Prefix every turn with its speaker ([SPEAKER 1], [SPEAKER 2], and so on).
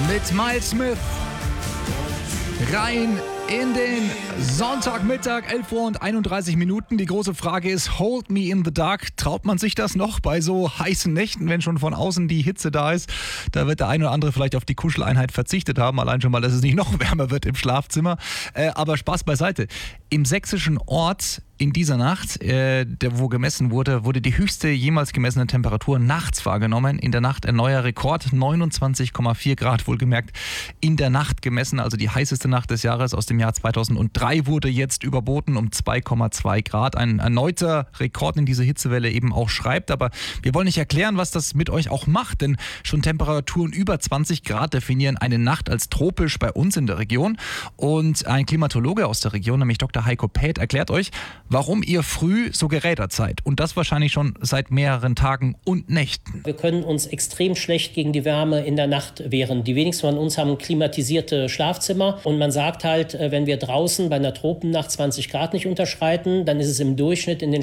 [SPEAKER 1] mit Miles Smith rein in den Sonntagmittag, 11 Uhr und 31 Minuten. Die große Frage ist, hold me in the dark. Traut man sich das noch bei so heißen Nächten, wenn schon von außen die Hitze da ist? Da wird der ein oder andere vielleicht auf die Kuscheleinheit verzichtet haben, allein schon mal, dass es nicht noch wärmer wird im Schlafzimmer. Aber Spaß beiseite. Im sächsischen Ort in dieser Nacht, wo gemessen wurde die höchste jemals gemessene Temperatur nachts wahrgenommen. In der Nacht ein neuer Rekord, 29,4 Grad wohlgemerkt, in der Nacht gemessen, also die heißeste Nacht des Jahres aus dem Jahr 2003 wurde jetzt überboten um 2,2 Grad. Ein erneuter Rekord in diese Hitzewelle eben auch schreibt, aber wir wollen nicht erklären, was das mit euch auch macht, denn schon Temperaturen über 20 Grad definieren eine Nacht als tropisch bei uns in der Region. Und ein Klimatologe aus der Region, nämlich Dr. Heiko Päth, erklärt euch, warum ihr früh so gerädert seid. Und das wahrscheinlich schon seit mehreren Tagen und Nächten.
[SPEAKER 2] Wir können uns extrem schlecht gegen die Wärme in der Nacht wehren. Die wenigsten von uns haben klimatisierte Schlafzimmer. Und man sagt halt, wenn wir draußen bei einer Tropennacht 20 Grad nicht unterschreiten, dann ist es im Durchschnitt in den